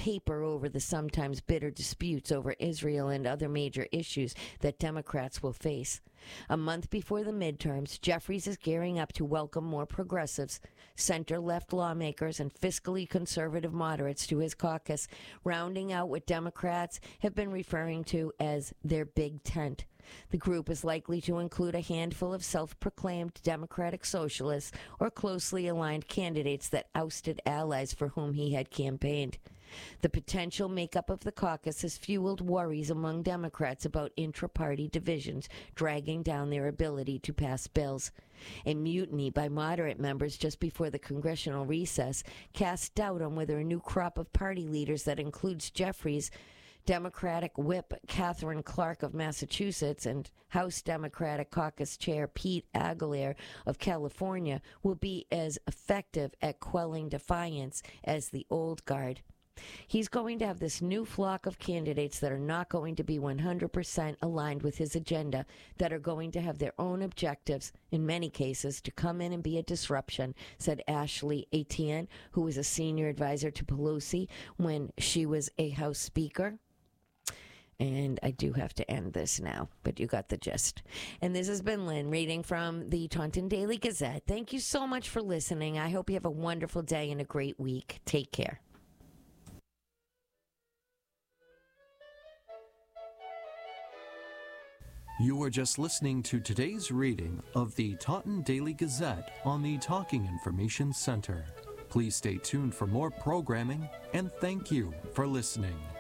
paper over the sometimes bitter disputes over Israel and other major issues that Democrats will face. A month before the midterms, Jeffries is gearing up to welcome more progressives, center-left lawmakers, and fiscally conservative moderates to his caucus, rounding out what Democrats have been referring to as their big tent. The group is likely to include a handful of self-proclaimed Democratic socialists or closely aligned candidates that ousted allies for whom he had campaigned. The potential makeup of the caucus has fueled worries among Democrats about intra-party divisions dragging down their ability to pass bills. A mutiny by moderate members just before the congressional recess cast doubt on whether a new crop of party leaders that includes Jeffries, Democratic Whip Catherine Clark of Massachusetts, and House Democratic Caucus Chair Pete Aguilar of California will be as effective at quelling defiance as the old guard. He's going to have this new flock of candidates that are not going to be 100% aligned with his agenda, that are going to have their own objectives, in many cases, to come in and be a disruption, said Ashley Etienne, who was a senior advisor to Pelosi when she was a House Speaker. And I do have to end this now, but you got the gist. And this has been Lynn reading from the Taunton Daily Gazette. Thank you so much for listening. I hope you have a wonderful day and a great week. Take care. You were just listening to today's reading of the Taunton Daily Gazette on the Talking Information Center. Please stay tuned for more programming, and thank you for listening.